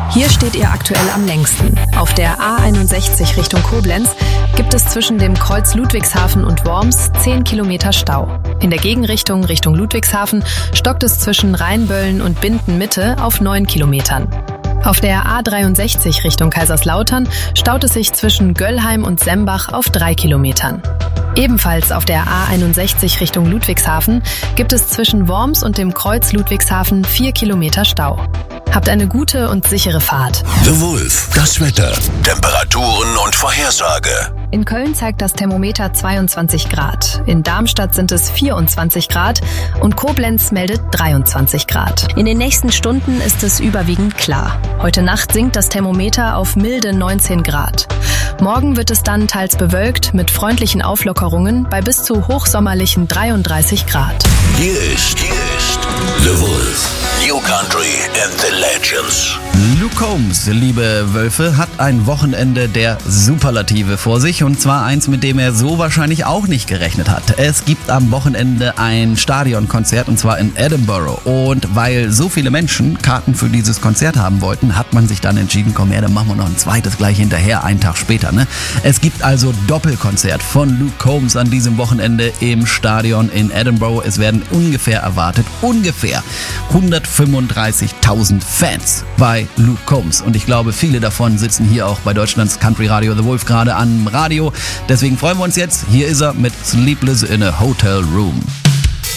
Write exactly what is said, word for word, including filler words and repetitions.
Hier steht ihr aktuell am längsten. Auf der A einundsechzig Richtung Koblenz gibt es zwischen dem Kreuz Ludwigshafen und Worms zehn Kilometer Stau. In der Gegenrichtung Richtung Ludwigshafen stockt es zwischen Rheinböllen und Binden-Mitte auf neun Kilometern. Auf der A dreiundsechzig Richtung Kaiserslautern staut es sich zwischen Göllheim und Sembach auf drei Kilometern. Ebenfalls auf der A einundsechzig Richtung Ludwigshafen gibt es zwischen Worms und dem Kreuz Ludwigshafen vier Kilometer Stau. Habt eine gute und sichere Fahrt. The Wolf, das Wetter, Temperaturen und Vorhersage. In Köln zeigt das Thermometer zweiundzwanzig Grad. In Darmstadt sind es vierundzwanzig Grad und Koblenz meldet dreiundzwanzig Grad. In den nächsten Stunden ist es überwiegend klar. Heute Nacht sinkt das Thermometer auf milde neunzehn Grad. Morgen wird es dann teils bewölkt mit freundlichen Auflockerungen bei bis zu hochsommerlichen dreiunddreißig Grad. Hier ist, hier ist The Wolf. New Country and the Legends. Luke Combs, liebe Wölfe, hat ein Wochenende der Superlative vor sich und zwar eins, mit dem er so wahrscheinlich auch nicht gerechnet hat. Es gibt am Wochenende ein Stadionkonzert und zwar in Edinburgh und weil so viele Menschen Karten für dieses Konzert haben wollten, hat man sich dann entschieden, komm her, dann machen wir noch ein zweites gleich hinterher, einen Tag später. Ne? Es gibt also Doppelkonzert von Luke Combs an diesem Wochenende im Stadion in Edinburgh. Es werden ungefähr erwartet, ungefähr hundertfünfunddreißigtausend Fans bei Luke Combs. Und ich glaube, viele davon sitzen hier auch bei Deutschlands Country Radio The Wolf gerade am Radio. Deswegen freuen wir uns jetzt. Hier ist er mit Sleepless in a Hotel Room.